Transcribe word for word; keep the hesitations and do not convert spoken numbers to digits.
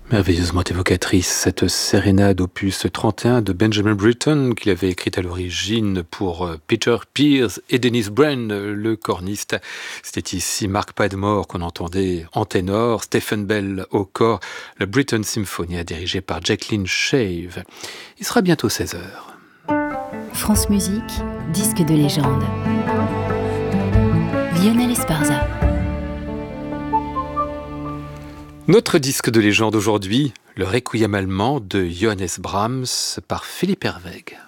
Merveilleusement évocatrice, cette sérénade opus trente et un de Benjamin Britten, qu'il avait écrite à l'origine pour Peter Pears et Dennis Brain, le corniste. C'était ici Mark Padmore qu'on entendait en ténor, Stephen Bell au corps, le Britten Symphony dirigé par Jacqueline Shave. Il sera bientôt seize heures. France Musique, disque de légende. Lionel Esparza. Notre disque de légende aujourd'hui, le Requiem allemand de Johannes Brahms par Philippe Herwegh.